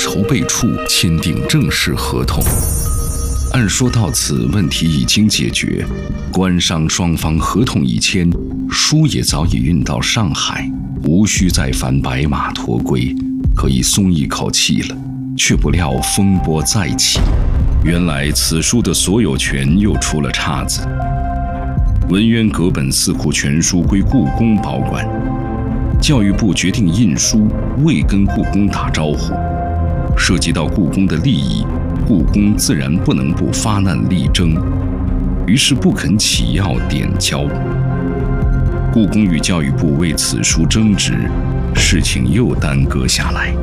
筹备处签订正式合同。按说到此，问题已经解决，官商双方合同已签，书也早已运到上海，无需再返白马驮归，可以松一口气了。却不料风波再起，原来此书的所有权又出了岔子。文渊阁本4库全书归故宫保管，教育部决定印书，未跟故宫打招呼，涉及到故宫的利益，故宫自然不能不发难力争，于是不肯起要点交。故宫与教育部为此书争执，事情又耽搁下来。